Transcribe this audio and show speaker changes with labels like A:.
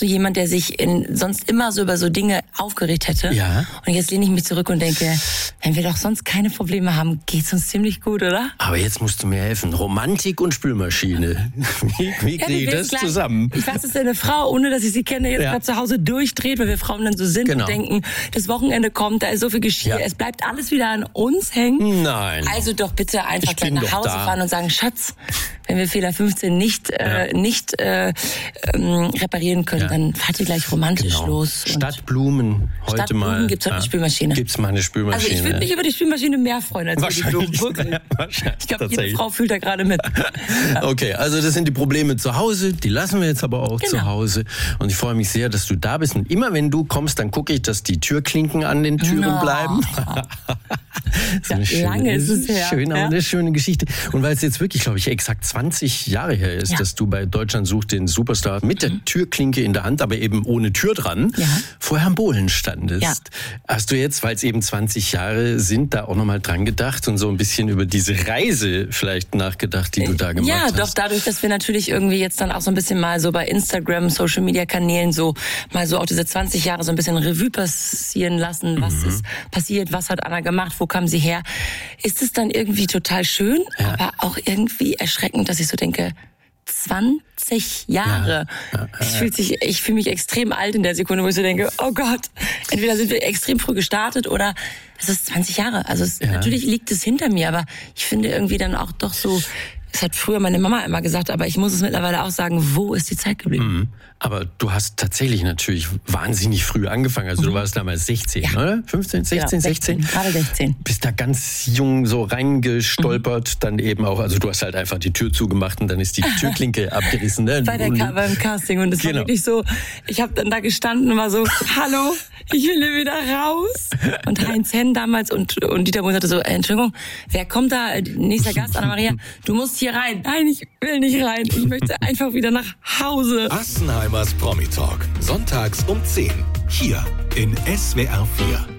A: so jemand, der sich sonst immer so über so Dinge aufgeregt hätte.
B: Ja.
A: Und jetzt lehne ich mich zurück und denke, wenn wir doch sonst keine Probleme haben, geht's uns ziemlich gut, oder?
B: Aber jetzt musst du mir helfen. Romantik und Spülmaschine. Wie kriege ich das zusammen?
A: Ich weiß, dass eine Frau, ohne dass ich sie kenne, jetzt gerade zu Hause durchdreht, weil wir Frauen dann so sind und denken, das Wochenende kommt, da ist so viel Geschirr, es bleibt alles wieder an uns hängen.
B: Nein.
A: Also doch bitte einfach gleich nach Hause fahren und sagen, Schatz, wenn wir Fehler 15 nicht reparieren können, dann fahrt ihr gleich romantisch los.
B: Statt Blumen heute mal.
A: Gibt's eine Spülmaschine.
B: Gibt's mal eine Spülmaschine.
A: Also ich würde mich über die Spülmaschine mehr freuen als über die Blumen.
B: Wahrscheinlich.
A: Ich glaube, jede Frau fühlt da gerade mit.
B: Okay, also das sind die Probleme zu Hause, die lassen wir jetzt aber auch zu Hause. Und ich freue mich sehr, dass du da bist. Und immer wenn du kommst, dann gucke ich, dass die Türklinken an den Türen bleiben. So
A: lange ist es her.
B: Eine schöne Geschichte. Und weil es jetzt wirklich, glaube ich, exakt 20 Jahre her ist, dass du bei Deutschland sucht den Superstar mit der Türklinke in der Hand, aber eben ohne Tür dran, vor Herrn Bohlen standest. Ja. Hast du jetzt, weil es eben 20 Jahre sind, da auch nochmal dran gedacht und so ein bisschen über diese Reise vielleicht nachgedacht, die du da gemacht hast?
A: Ja, doch dadurch, dass wir natürlich irgendwie jetzt dann auch so ein bisschen mal so bei Instagram, Social Media Kanälen so mal so auch diese 20 Jahre so ein bisschen Revue passieren lassen. Was ist passiert? Was hat Anna gemacht? Wo kam sie her? Ist es dann irgendwie total schön, aber auch irgendwie erschreckend, dass ich so denke, 20 Jahre. Ich fühle mich extrem alt in der Sekunde, wo ich so denke, oh Gott, entweder sind wir extrem früh gestartet oder es ist 20 Jahre. Also natürlich liegt es hinter mir, aber ich finde irgendwie dann auch doch so, es hat früher meine Mama immer gesagt, aber ich muss es mittlerweile auch sagen, wo ist die Zeit geblieben?
B: Aber du hast tatsächlich natürlich wahnsinnig früh angefangen. Also du warst damals 16, oder? 15, 16, 16?
A: Gerade 16.
B: Bist da ganz jung so reingestolpert, dann eben auch, also du hast halt einfach die Tür zugemacht und dann ist die Türklinke abgerissen. Ne?
A: Beim Casting und es war wirklich so, ich habe dann da gestanden und war so, hallo, ich will hier wieder raus. Und Heinz Henn damals und Dieter Bohlen sagte so, Entschuldigung, wer kommt da? Nächster Gast, Anna-Maria, du musst hier rein. Nein, ich will nicht rein. Ich möchte einfach wieder nach Hause.
C: Assenheimers Promi Talk. Sonntags um 10. Hier in SWR 4.